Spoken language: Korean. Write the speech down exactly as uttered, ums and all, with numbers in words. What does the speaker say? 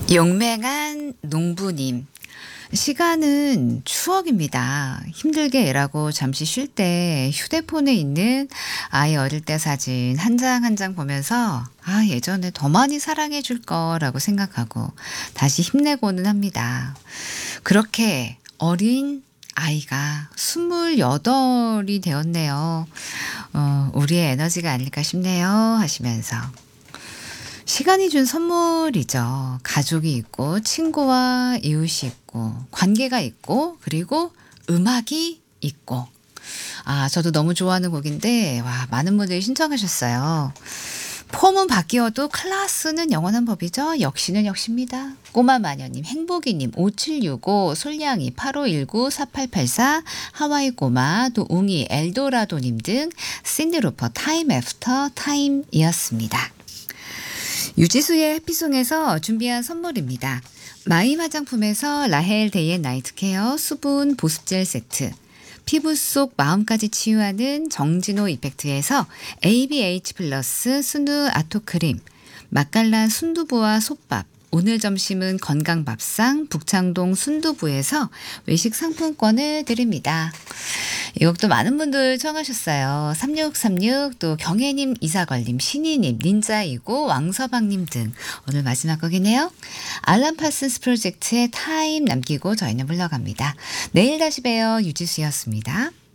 용맹한 농부님. 시간은 추억입니다. 힘들게 일하고 잠시 쉴 때 휴대폰에 있는 아이 어릴 때 사진 한 장 한 장 보면서 아, 예전에 더 많이 사랑해 줄 거라고 생각하고 다시 힘내고는 합니다. 그렇게 어린 아이가 스물여덟이 되었네요. 어, 우리의 에너지가 아닐까 싶네요. 하시면서. 시간이 준 선물이죠. 가족이 있고 친구와 이웃이 있고 관계가 있고 그리고 음악이 있고. 아, 저도 너무 좋아하는 곡인데 와, 많은 분들이 신청하셨어요. 폼은 바뀌어도 클래스는 영원한 법이죠. 역시는 역시입니다. 꼬마 마녀님, 행복이님, 오칠육오, 솔량이, 팔오일구, 사팔팔사, 하와이 꼬마, 또 웅이, 엘도라도님 등 신디로퍼 타임 애프터 타임이었습니다. 유지수의 해피송에서 준비한 선물입니다. 마임 화장품에서 라헬 데이앤 나이트 케어 수분 보습젤 세트, 피부 속 마음까지 치유하는 정진호 이펙트에서 에이비에이치 플러스 순두 아토크림, 맛깔난 순두부와 솥밥, 오늘 점심은 건강밥상 북창동 순두부에서 외식 상품권을 드립니다. 이 곡도 많은 분들 청하셨어요. 삼육삼육, 또 경혜님, 이사걸님, 신희님, 닌자이고, 왕서방님 등 오늘 마지막 곡이네요. 알람 파슨스 프로젝트의 타임 남기고 저희는 물러갑니다. 내일 다시 봬요. 유지수였습니다.